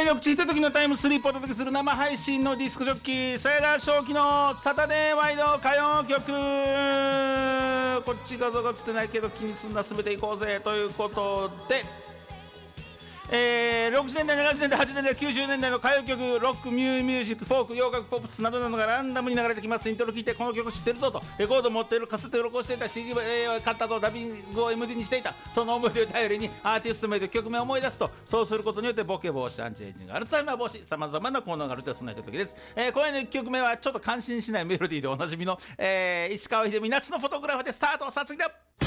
緑地ひとときのタイムスリップをお届けする生配信のディスクジョッキーサイラー正気のサタデーワイド歌謡曲。こっち画像が映ってないけど気にすんな、全ていこうぜということで、60年代、70年代、80年代、90年代の歌謡曲、ロック、ミュージック、フォーク、洋楽、ポップスなどなどがランダムに流れてきます。イントロ聞いてこの曲知ってるぞと、レコード持ってる、カセットを録音していた、CD を買ったぞ、ダビングを MD にしていた、その思い出を頼りにアーティスト名と曲名を思い出すと、そうすることによってボケ防止、アンチエイジング、アルツハイマー防止、さまざまな効能があるとそんな時です。今夜の1曲目はちょっと感心しないメロディーでおなじみの、石川秀美夏のフォトグラフでスタート。さあ次だ。